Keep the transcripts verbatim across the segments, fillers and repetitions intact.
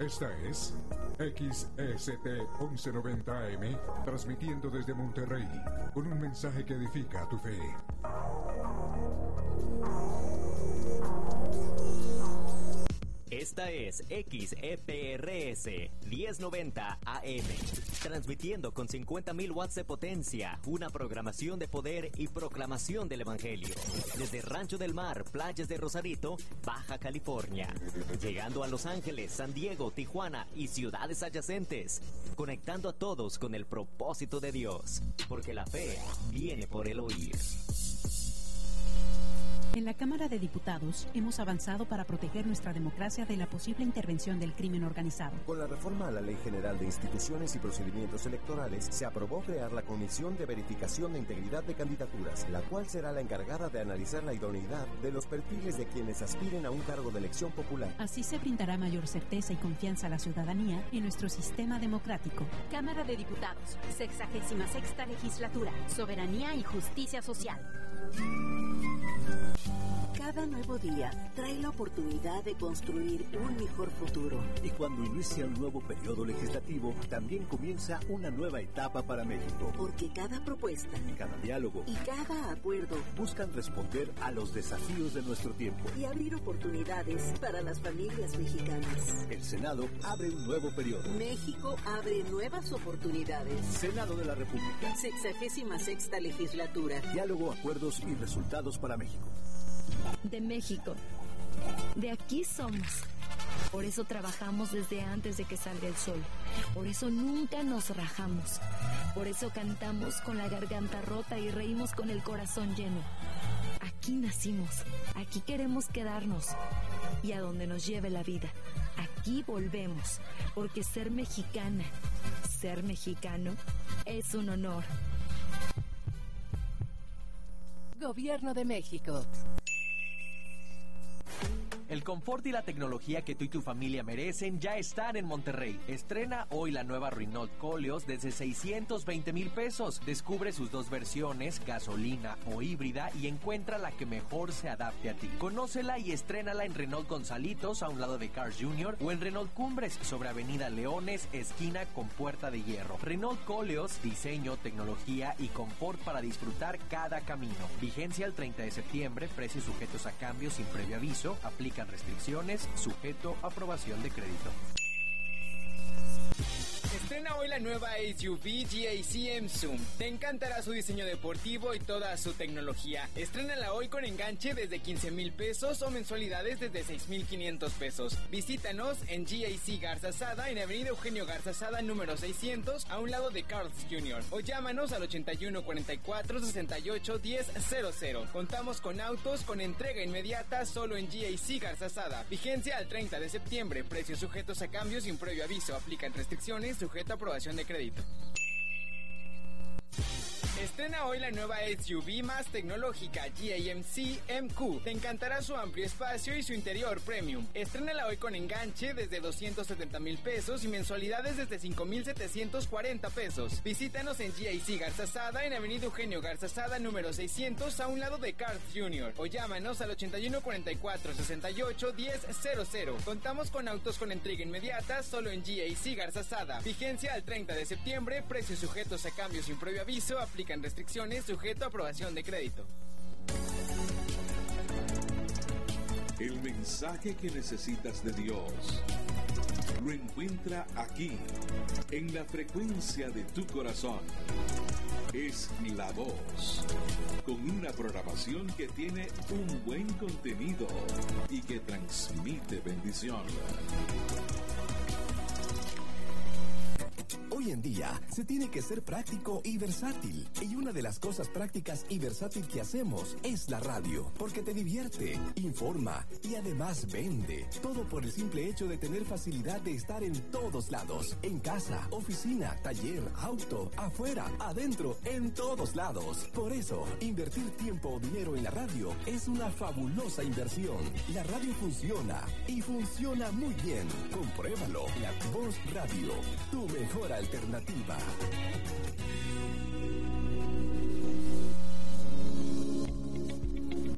Esta es X S T once noventa A M, transmitiendo desde Monterrey, con un mensaje que edifica tu fe. Esta es X E P R S diez noventa A M, transmitiendo con cincuenta mil watts de potencia, una programación de poder y proclamación del Evangelio. Desde Rancho del Mar, playas de Rosarito, Baja California, llegando a Los Ángeles, San Diego, Tijuana y ciudades adyacentes, conectando a todos con el propósito de Dios, porque la fe viene por el oír. En la Cámara de Diputados hemos avanzado para proteger nuestra democracia de la posible intervención del crimen organizado. Con la reforma a la Ley General de Instituciones y Procedimientos Electorales, se aprobó crear la Comisión de Verificación de Integridad de Candidaturas, la cual será la encargada de analizar la idoneidad de los perfiles de quienes aspiren a un cargo de elección popular. Así se brindará mayor certeza y confianza a la ciudadanía en nuestro sistema democrático. Cámara de Diputados, sexagésima sexta legislatura, soberanía y justicia social. Cada nuevo día trae la oportunidad de construir un mejor futuro. Y cuando inicia un nuevo periodo legislativo, también comienza una nueva etapa para México. Porque cada propuesta, cada diálogo y cada acuerdo buscan responder a los desafíos de nuestro tiempo y abrir oportunidades para las familias mexicanas. El Senado abre un nuevo periodo. México abre nuevas oportunidades. Senado de la República. Sexagésima sexta legislatura. Diálogo, acuerdos y resultados para México. De México. De aquí somos. Por eso trabajamos desde antes de que salga el sol. Por eso nunca nos rajamos. Por eso cantamos con la garganta rota y reímos con el corazón lleno. Aquí nacimos. Aquí queremos quedarnos. Y a donde nos lleve la vida. Aquí volvemos. Porque ser mexicana, ser mexicano, es un honor. Gobierno de México. El confort y la tecnología que tú y tu familia merecen ya están en Monterrey. Estrena hoy la nueva Renault Koleos desde seiscientos veinte mil pesos. Descubre sus dos versiones, gasolina o híbrida, y encuentra la que mejor se adapte a ti. Conócela y estrénala en Renault Gonzalitos, a un lado de Cars Junior, o en Renault Cumbres, sobre Avenida Leones, esquina con Puerta de Hierro. Renault Koleos, diseño, tecnología y confort para disfrutar cada camino. Vigencia el treinta de septiembre, precios sujetos a cambios sin previo aviso, aplica restricciones, sujeto a aprobación de crédito. Estrena hoy la nueva S U V G A C M Zoom. Te encantará su diseño deportivo y toda su tecnología. Estrénala hoy con enganche desde quince mil pesos o mensualidades desde seis mil quinientos pesos. Visítanos en G A C Garza Sada, en Avenida Eugenio Garza Sada, número seiscientos, a un lado de Carl's junior O llámanos al ochenta y uno cuarenta y cuatro sesenta y ocho diez cero cero. Contamos con autos con entrega inmediata solo en G A C Garza Sada. Vigencia al treinta de septiembre. Precios sujetos a cambios sin previo aviso. Aplican restricciones, sujeto a aprobación de crédito. Estrena hoy la nueva S U V más tecnológica G A M C M Q. Te encantará su amplio espacio y su interior premium. Estrénala hoy con enganche desde doscientos setenta mil pesos y mensualidades desde cinco mil setecientos cuarenta pesos. Visítanos en G A C Garza Sada, en Avenida Eugenio Garza Sada, número seiscientos, a un lado de Carl's junior O llámanos al ochenta y uno cuarenta y cuatro sesenta y ocho diez cero cero. Contamos con autos con entrega inmediata solo en G A C Garza Sada. Vigencia al treinta de septiembre. Precios sujetos a cambios sin previo aviso. Aplican restricciones, sujeto a aprobación de crédito. El mensaje que necesitas de Dios lo encuentra aquí, en la frecuencia de tu corazón. Es La Voz, con una programación que tiene un buen contenido y que transmite bendición. Hoy en día se tiene que ser práctico y versátil. Y una de las cosas prácticas y versátil que hacemos es la radio. Porque te divierte, informa y además vende. Todo por el simple hecho de tener facilidad de estar en todos lados. En casa, oficina, taller, auto, afuera, adentro, en todos lados. Por eso, invertir tiempo o dinero en la radio es una fabulosa inversión. La radio funciona y funciona muy bien. Compruébalo. La Voz Radio, tu mejor alternativa.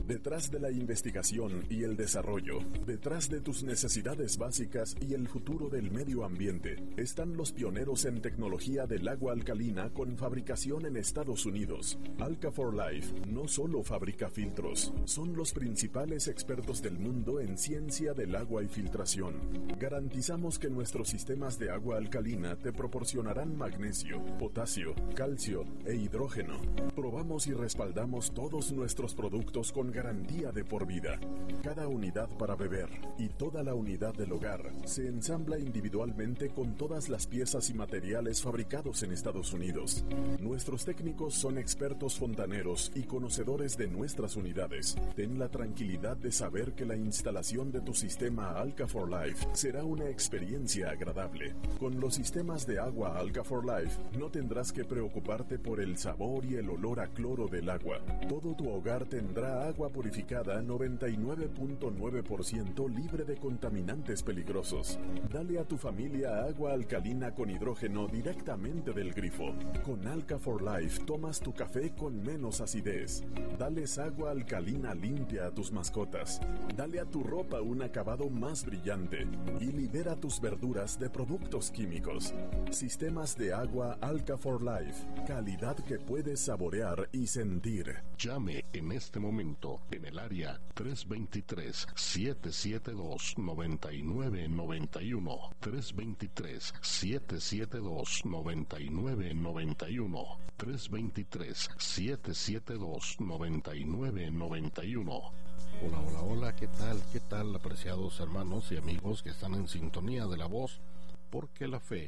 Detrás de la investigación y el desarrollo, detrás de tus necesidades básicas y el futuro del medio ambiente, están los pioneros en tecnología del agua alcalina con fabricación en Estados Unidos. Alka for Life no solo fabrica filtros, son los principales expertos del mundo en ciencia del agua y filtración. Garantizamos que nuestros sistemas de agua alcalina te proporcionarán magnesio, potasio, calcio e hidrógeno. Probamos y respaldamos todos nuestros productos con garantía de por vida. Cada unidad para beber y toda la unidad del hogar se ensambla individualmente con todas las piezas y materiales fabricados en Estados Unidos. Nuestros técnicos son expertos fontaneros y conocedores de nuestras unidades. Ten la tranquilidad de saber que la instalación de tu sistema Alka for Life será una experiencia agradable. Con los sistemas de agua Alka for Life no tendrás que preocuparte por el sabor y el olor a cloro del agua. Todo tu hogar tendrá agua purificada noventa y nueve punto nueve por ciento libre de contaminantes peligrosos. Dale a tu familia agua alcalina con hidrógeno directamente del grifo. Con Alka for Life tomas tu café con menos acidez. Dales agua alcalina limpia a tus mascotas. Dale a tu ropa un acabado más brillante y libera tus verduras de productos químicos. Sistemas de agua Alka for Life. Calidad que puedes saborear y sentir. Llame en este momento en el área tres dos tres, siete siete dos, nueve nueve nueve uno, tres dos tres, siete siete dos, nueve nueve nueve uno, tres dos tres, siete siete dos, nueve nueve nueve uno. Hola, hola, hola, ¿qué tal? ¿Qué tal, apreciados hermanos y amigos que están en sintonía de la voz? Porque la fe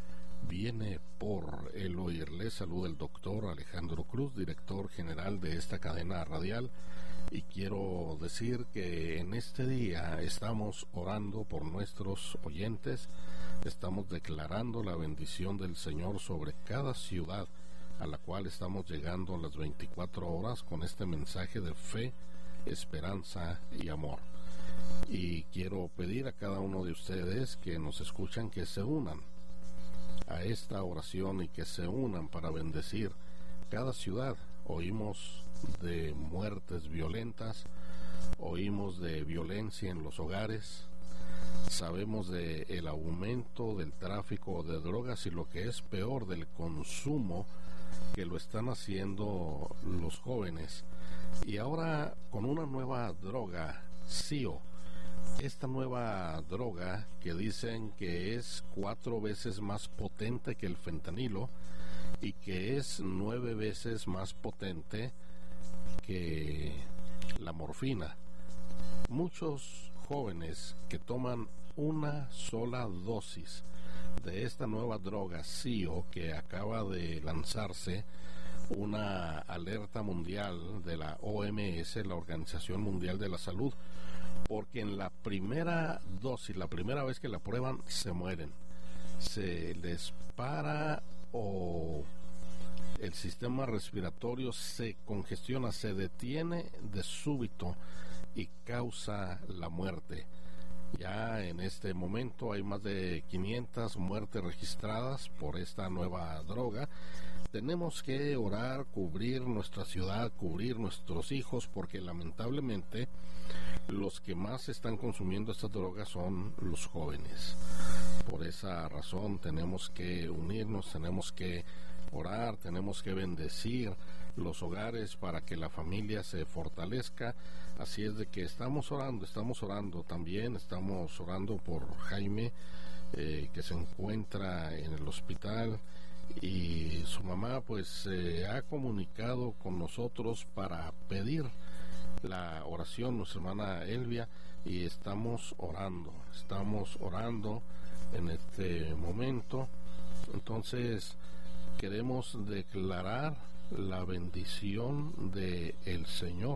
viene por el oír. Les saluda el doctor Alejandro Cruz, director general de esta cadena radial, y quiero decir que en este día estamos orando por nuestros oyentes, estamos declarando la bendición del Señor sobre cada ciudad a la cual estamos llegando las veinticuatro horas con este mensaje de fe, esperanza y amor. Y quiero pedir a cada uno de ustedes que nos escuchan que se unan a esta oración y que se unan para bendecir cada ciudad. Oímos de muertes violentas, oímos de violencia en los hogares, sabemos de el aumento del tráfico de drogas y lo que es peor, del consumo que lo están haciendo los jóvenes. Y ahora con una nueva droga, C I O, esta nueva droga que dicen que es cuatro veces más potente que el fentanilo y que es nueve veces más potente que la morfina. Muchos jóvenes que toman una sola dosis de esta nueva droga C I O, que acaba de lanzarse una alerta mundial de la O M S, la Organización Mundial de la Salud, porque en la primera dosis, la primera vez que la prueban, se mueren, se les para o el sistema respiratorio se congestiona, se detiene de súbito y causa la muerte. Ya en este momento hay más de quinientas muertes registradas por esta nueva droga. Tenemos que orar, cubrir nuestra ciudad, cubrir nuestros hijos, porque lamentablemente los que más están consumiendo estas drogas son los jóvenes. Por esa razón tenemos que unirnos, tenemos que orar, tenemos que bendecir los hogares para que la familia se fortalezca. Así es de que estamos orando, estamos orando también, estamos orando por Jaime, eh, que se encuentra en el hospital, y su mamá pues se eh, ha comunicado con nosotros para pedir la oración, nuestra hermana Elvia, y estamos orando, estamos orando en este momento. Entonces queremos declarar la bendición de el Señor.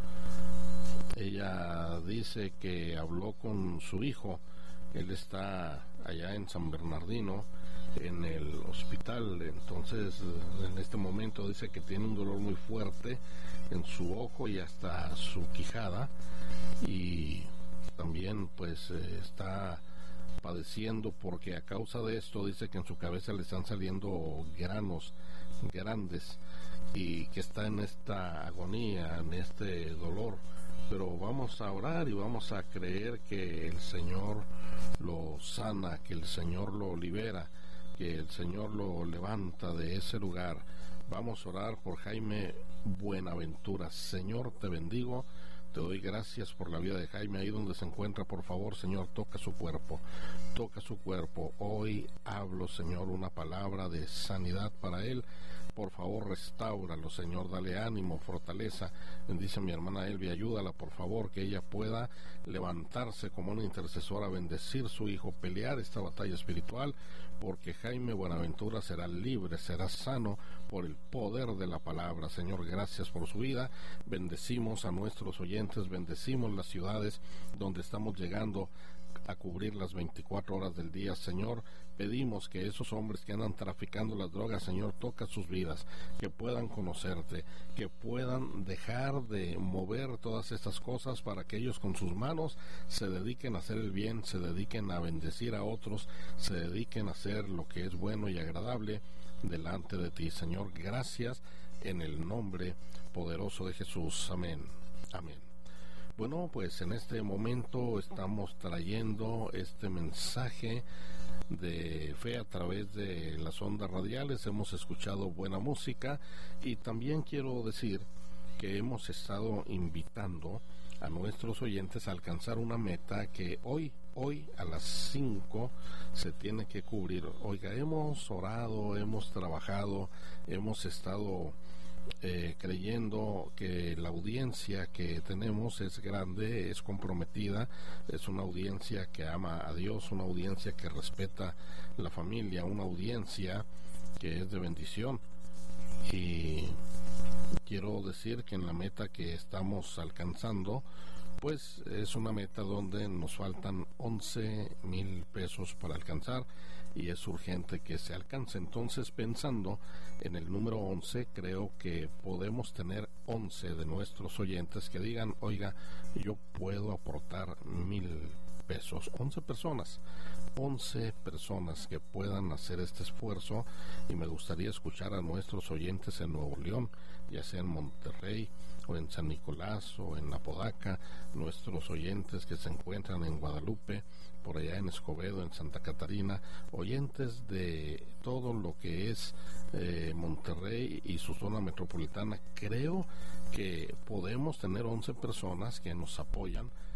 Ella dice que habló con su hijo, él está allá en San Bernardino en el hospital. Entonces en este momento dice que tiene un dolor muy fuerte en su ojo y hasta su quijada, y también pues eh, está padeciendo, porque a causa de esto dice que en su cabeza le están saliendo granos grandes y que está en esta agonía, en este dolor. Pero vamos a orar y vamos a creer que el Señor lo sana, que el Señor lo libera, que el Señor lo levanta de ese lugar. Vamos a orar por Jaime Buenaventura. Señor, te bendigo, te doy gracias por la vida de Jaime. Ahí donde se encuentra, por favor, Señor, toca su cuerpo, toca su cuerpo. Hoy hablo, Señor, una palabra de sanidad para él. Por favor, restáuralo, Señor, dale ánimo, fortaleza. Bendice a mi hermana Elvia, ayúdala, por favor, que ella pueda levantarse como una intercesora, bendecir su hijo, pelear esta batalla espiritual, porque Jaime Buenaventura será libre, será sano por el poder de la palabra. Señor, gracias por su vida. Bendecimos a nuestros oyentes, bendecimos las ciudades donde estamos llegando a cubrir las veinticuatro horas del día. Señor, pedimos que esos hombres que andan traficando las drogas, Señor, toca sus vidas, que puedan conocerte, que puedan dejar de mover todas estas cosas para que ellos con sus manos se dediquen a hacer el bien, se dediquen a bendecir a otros, se dediquen a hacer lo que es bueno y agradable delante de ti. Señor, gracias en el nombre poderoso de Jesús. Amén. Amén. Bueno, pues en este momento estamos trayendo este mensaje de fe a través de las ondas radiales. Hemos escuchado buena música y también quiero decir que hemos estado invitando a nuestros oyentes a alcanzar una meta que hoy, hoy a las cinco se tiene que cubrir. Oiga, hemos orado, hemos trabajado, hemos estado Eh, creyendo que la audiencia que tenemos es grande, es comprometida, es una audiencia que ama a Dios, una audiencia que respeta la familia, una audiencia que es de bendición. Y quiero decir que en la meta que estamos alcanzando, pues es una meta donde nos faltan once mil pesos para alcanzar y es urgente que se alcance. Entonces, pensando en el número once, creo que podemos tener once de nuestros oyentes que digan, oiga, yo puedo aportar mil pesos. once personas, once personas que puedan hacer este esfuerzo, y me gustaría escuchar a nuestros oyentes en Nuevo León, ya sea en Monterrey o en San Nicolás o en Apodaca, nuestros oyentes que se encuentran en Guadalupe, por allá en Escobedo, en Santa Catarina, oyentes de todo lo que es eh, Monterrey y su zona metropolitana. Creo que podemos tener once personas que nos apoyan